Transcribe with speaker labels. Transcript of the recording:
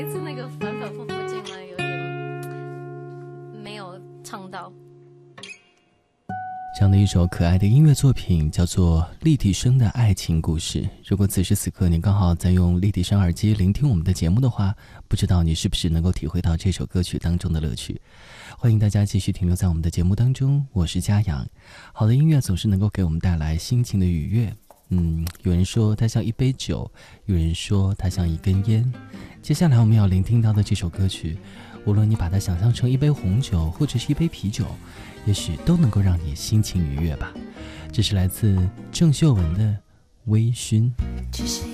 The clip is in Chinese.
Speaker 1: 每次那个反反复复进来有点没有唱到。
Speaker 2: 这样的一首可爱的音乐作品叫做立体声的爱情故事。如果此时此刻你刚好在用立体声耳机聆听我们的节目的话，不知道你是不是能够体会到这首歌曲当中的乐趣。欢迎大家继续停留在我们的节目当中，我是嘉阳。好的音乐总是能够给我们带来心情的愉悦。有人说它像一杯酒，有人说它像一根烟。接下来我们要聆听到的这首歌曲，无论你把它想象成一杯红酒或者是一杯啤酒，也许都能够让你心情愉悦吧。这是来自郑秀文的微醺。